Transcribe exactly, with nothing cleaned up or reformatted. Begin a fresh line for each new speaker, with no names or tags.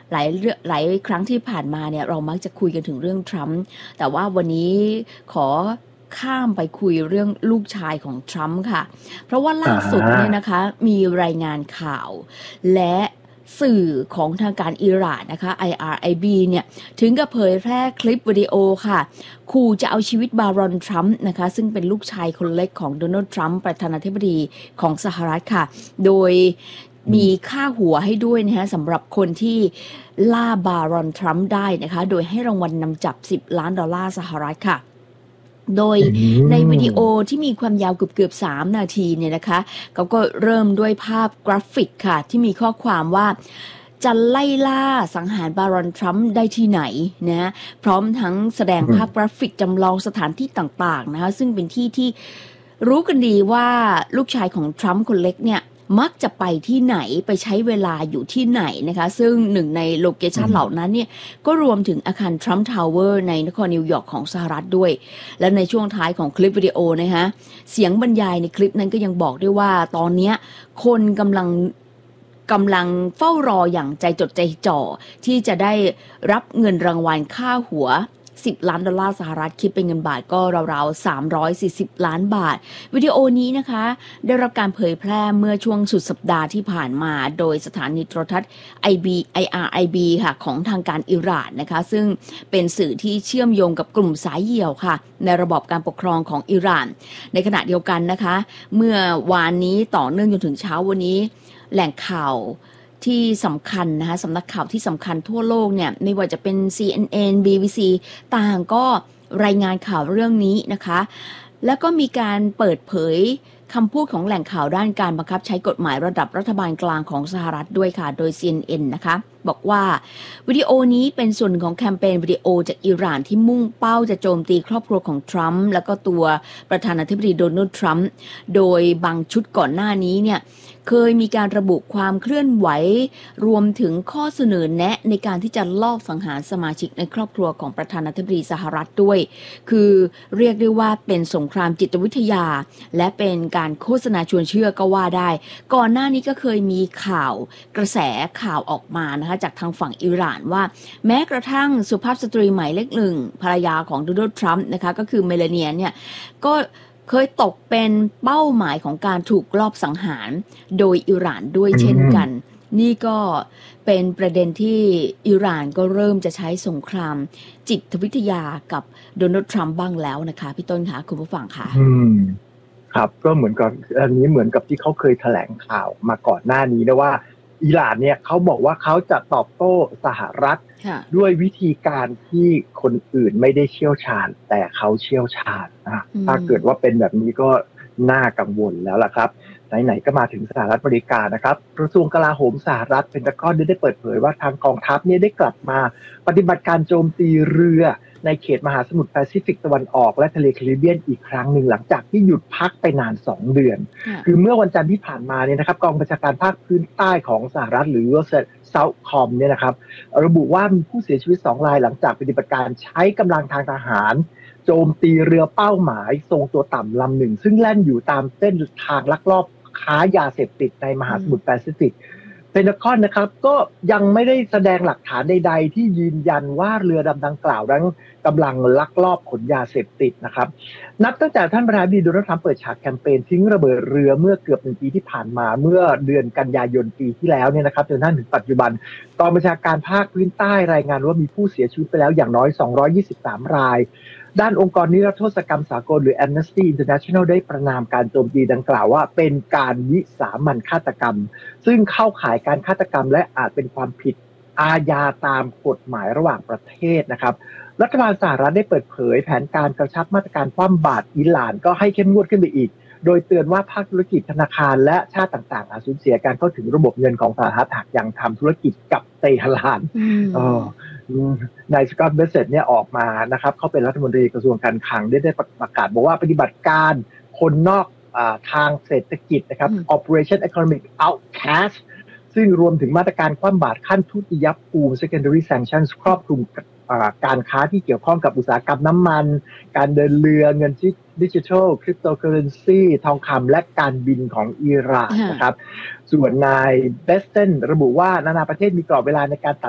หลายเรื่องหลายครั้งที่ผ่านมาเนี่ยเรามักจะคุยกันถึงเรื่องทรัมป์แต่ว่าวันนี้ขอข้ามไปคุยเรื่องลูกชายของทรัมป์ค่ะเพราะว่า
อ่
ล่าสุดเนี่ย
า
นะคะมีรายงานข่าวและสื่อของทางการอิหร่านนะคะ ไอ อาร์ ไอ บี เนี่ยถึงกับเผยแพร่คลิปวิดีโอค่ะขู่จะเอาชีวิตบารอนทรัมป์นะคะซึ่งเป็นลูกชายคนเล็กของโดนัลด์ทรัมป์ประธานาธิบดีของสหรัฐค่ะโดยมีค่าหัวให้ด้วยนะคะสำหรับคนที่ล่าบารอนทรัมป์ได้นะคะโดยให้รางวัลนนำจับสิบล้านดอลลาร์สหรัฐค่ะโดย
อื
ในวิดีโอ
ม
ที่มีความยาวเกือบๆสามนาทีเนี่ยนะคะเขาก็เริ่มด้วยภาพกราฟิกค่ะที่มีข้อความว่าจะไล่ล่าสังหารบารอนทรัมป์ได้ที่ไหนนะพร้อมทั้งแสดง
อืม
ภาพกราฟิกจำลองสถานที่ต่างๆนะคะซึ่งเป็นที่ที่รู้กันดีว่าลูกชายของทรัมป์คนเล็กเนี่ยมักจะไปที่ไหนไปใช้เวลาอยู่ที่ไหนนะคะซึ่งหนึ่งในโลเคชันเหล่านั้นเนี่ยก็รวมถึงอาคารทรัมป์ทาวเวอร์ในนครนิวยอร์กของสหรัฐด้วยและในช่วงท้ายของคลิปวิดีโอนะคะเสียงบรรยายในคลิปนั้นก็ยังบอกด้วยว่าตอนนี้คนกำลังกำลังเฝ้ารออย่างใจจดใจจ่อที่จะได้รับเงินรางวัลค่าหัวสิบล้านดอลลาร์สหรัฐคิดเป็นเงินบาทก็ราวๆสามร้อยสี่สิบล้านบาทวิดีโอนี้นะคะได้รับการเผยแพร่เมื่อช่วงสุดสัปดาห์ที่ผ่านมาโดยสถานีโทรทัศน์ ไอ บี ไอ อาร์ ไอ บี ค่ะของทางการอิหร่านนะคะซึ่งเป็นสื่อที่เชื่อมโยงกับกลุ่มสายเหี่ยวค่ะในระบอบการปกครองของอิหร่านในขณะเดียวกันนะคะเมื่อวานนี้ต่อเนื่องจนถึงเช้าวันนี้แหล่งข่าวที่สำคัญนะคะสำนักข่าวที่สำคัญทั่วโลกเนี่ยไม่ว่าจะเป็น ซี เอ็น เอ็น บี บี ซี ต่างก็รายงานข่าวเรื่องนี้นะคะแล้วก็มีการเปิดเผยคำพูดของแหล่งข่าวด้านการบังคับใช้กฎหมายระดับรัฐบาลกลางของสหรัฐด้วยค่ะโดย ซี เอ็น เอ็น นะคะบอกว่าวิดีโอนี้เป็นส่วนของแคมเปญวิดีโอจากอิหร่านที่มุ่งเป้าจะโจมตีครอบครัวของทรัมป์แล้วก็ตัวประธานาธิบดีโดนัลด์ทรัมป์โดยบางชุดก่อนหน้านี้เนี่ยเคยมีการระบุความเคลื่อนไหวรวมถึงข้อเสนอแนะในการที่จะลอบสังหารสมาชิกในครอบครัวของประธานาธิบดีสหรัฐด้วยคือเรียกได้ว่าเป็นสงครามจิตวิทยาและเป็นการโฆษณาชวนเชื่อก็ว่าได้ก่อนหน้านี้ก็เคยมีข่าวกระแสข่าวออกมานะคะจากทางฝั่งอิหร่านว่าแม้กระทั่งสุภาพสตรีหมายเลขหนึ่งภรรยาของโดนัลด์ทรัมป์นะคะก็คือเมลาเนียเนี่ยก็เคยตกเป็นเป้าหมายของการถูกลอบสังหารโดยอิหร่านด้วย
อื
เช่นกัน
ม
นี่ก็เป็นประเด็นที่อิหร่านก็เริ่มจะใช้สงครามจิตวิทยากับโดนัลด์ทรัมป์บ้างแล้วนะคะพี่ต้นคะคุณผู้ฟังค่ะ
อืมครับก็เหมือนกับอันนี้เหมือนกับที่เขาเคยแถลงข่าวมาก่อนหน้านี้นะว่าอิหร่านเนี่ยเขาบอกว่าเขาจะตอบโต้สหรัฐ
ค่ะ
ด้วยวิธีการที่คนอื่นไม่ได้เชี่ยวชาญแต่เขาเชี่ยวชาญนะ
อื
ถ้า
ม
เกิดว่าเป็นแบบนี้ก็น่ากังวลแล้วล่ะครับไหนๆก็มาถึงสหรัฐอเมริกานะครับกระทรวงกลาโหมสหรัฐเพนทากอนได้เปิดเผยว่าทางกองทัพเนี่ยได้กลับมาปฏิบัติการโจมตีเรือในเขตมหาสมุทรแปซิฟิกตะวันออกและทะเลแคริบเบียนอีกครั้งหนึ่งหลังจากที่หยุดพักไปนานสองเดือน
ค่ะ
คือเมื่อวันจันทร์ที่ผ่านมาเนี่ยนะครับกองบัญชาการภาคพื้นใต้ของสหรัฐหรือ ยู เอส Southcom เนี่ยนะครับระบุว่ามีผู้เสียชีวิตสองรายหลังจากปฏิบัติการใช้กำลังทางทหารโจมตีเรือเป้าหมายทรงตัวต่ำลำหนึ่งซึ่งแล่นอยู่ตามเส้นทางลักลอบค้ายาเสพติดในมหาสมุทรแปซิฟิกเพนทากอนนะครับก็ยังไม่ได้แสดงหลักฐานใดๆที่ยืนยันว่าเรือดำดังกล่าวนั้นกำลังลักลอบขนยาเสพติดนะครับนับตั้งแต่ท่านประธานาธิบดีโดนัลด์ทรัมป์เปิดฉากแคมเปญทิ้งระเบิดเรือเมื่อเกือบหนึ่งปีที่ผ่านมาเมื่อเดือนกันยายนปีที่แล้วเนี่ยนะครับจนถึงปัจจุบันกองบัญชาการภาคพื้นใต้รายงานว่ามีผู้เสียชีวิตไปแล้วอย่างน้อยสองร้อยยี่สิบสามรายด้านองค์กรนิรโทษกรรมสากลหรือ Amnesty International ได้ประนามการโจมตีดังกล่าวว่าเป็นการวิสามัญฆาตกรรมซึ่งเข้าข่ายการฆาตกรรมและอาจเป็นความผิดอาญาตามกฎหมายระหว่างประเทศนะครับรัฐบาลสหรัฐได้เปิดเผยแผนการกระชับมาตรการคว่ำบาตรอิหร่านก็ให้เข้มงวดขึ้นไปอีกโดยเตือนว่าภาคธุรกิจธนาคารและชาติต่างๆอาจสูญเสียการเข้าถึงระบบเงินของสหรัฐหากยังทำธุรกิจกับเตหะรานนายสกอตต์ เบสเซตเนี่ยออกมานะครับเขาเป็นรัฐมนตรีกระทรวงการคลังได้ได้ประกาศบอกว่าปฏิบัติการคนนอกอาทางเศรษฐกิจนะครับ Operation Economic Outcast ซึ่งรวมถึงมาตรการคว่ำบาตรขั้นทุติยภูมิ secondary sanctions ครอบคลุมการค้าที่เกี่ยวข้องกับอุตสาหกรรมน้ำมันการเดินเรือเงินดิจิทัลคริปโตเคอเรนซีทองคำและการบินของอิหร่านนะครับส่วนนายเบสเทนระบุว่านานาประเทศมีกรอบเวลาในการตัด